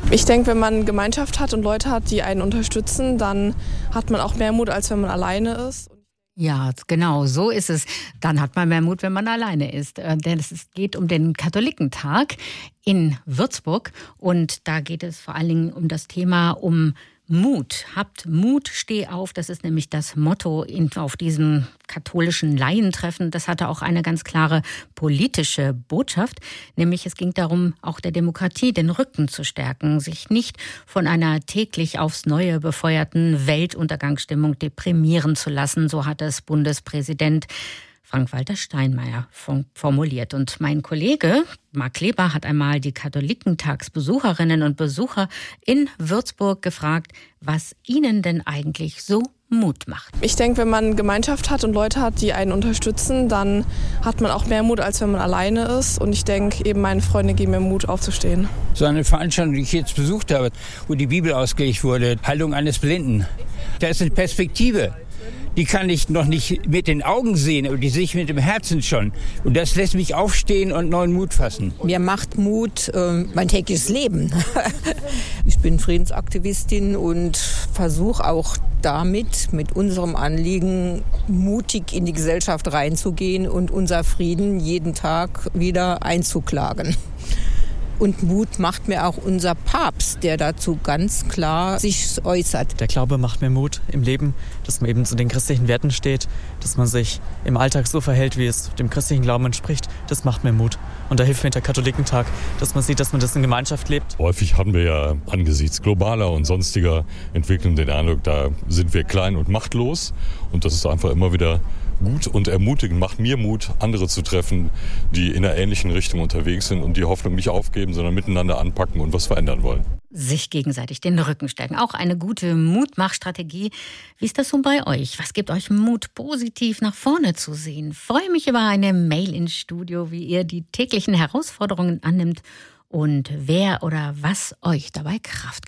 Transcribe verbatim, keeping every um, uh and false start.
Ich denke, wenn man Gemeinschaft hat und Leute hat, die einen unterstützen, dann hat man auch mehr Mut, als wenn man alleine ist. Ja, genau, so ist es. Dann hat man mehr Mut, wenn man alleine ist. Denn es geht um den Katholikentag in Würzburg. Und da geht es vor allen Dingen um das Thema um Mut. Habt Mut, steh auf. Das ist nämlich das Motto in, auf diesem katholischen Laientreffen. Das hatte auch eine ganz klare politische Botschaft. Nämlich es ging darum, auch der Demokratie den Rücken zu stärken, sich nicht von einer täglich aufs Neue befeuerten Weltuntergangsstimmung deprimieren zu lassen. So hat es Bundespräsident Frank-Walter Steinmeier formuliert. Und mein Kollege Marc Kleber hat einmal die Katholikentagsbesucherinnen und Besucher in Würzburg gefragt, was ihnen denn eigentlich so Mut macht. Ich denke, wenn man Gemeinschaft hat und Leute hat, die einen unterstützen, dann hat man auch mehr Mut, als wenn man alleine ist. Und ich denke, eben meine Freunde geben mir Mut, aufzustehen. So eine Veranstaltung, die ich jetzt besucht habe, wo die Bibel ausgelegt wurde, Heilung eines Blinden. Da ist eine Perspektive. Die kann ich noch nicht mit den Augen sehen, aber die sehe ich mit dem Herzen schon. Und das lässt mich aufstehen und neuen Mut fassen. Mir macht Mut äh, mein tägliches Leben. Ich bin Friedensaktivistin und versuche auch damit, mit unserem Anliegen, mutig in die Gesellschaft reinzugehen und unser Frieden jeden Tag wieder einzuklagen. Und Mut macht mir auch unser Papst, der dazu ganz klar sich äußert. Der Glaube macht mir Mut im Leben, dass man eben zu den christlichen Werten steht, dass man sich im Alltag so verhält, wie es dem christlichen Glauben entspricht. Das macht mir Mut. Und da hilft mir der Katholikentag, dass man sieht, dass man das in Gemeinschaft lebt. Häufig haben wir ja angesichts globaler und sonstiger Entwicklungen den Eindruck, da sind wir klein und machtlos. Und das ist einfach immer wieder gut und ermutigend, macht mir Mut, andere zu treffen, die in einer ähnlichen Richtung unterwegs sind und die Hoffnung nicht aufgeben, sondern miteinander anpacken und was verändern wollen. Sich gegenseitig den Rücken stärken. Auch eine gute Mutmachstrategie. Wie ist das so bei euch? Was gibt euch Mut, positiv nach vorne zu sehen? Freue mich über eine Mail ins Studio, wie ihr die täglichen Herausforderungen annimmt und wer oder was euch dabei Kraft gibt.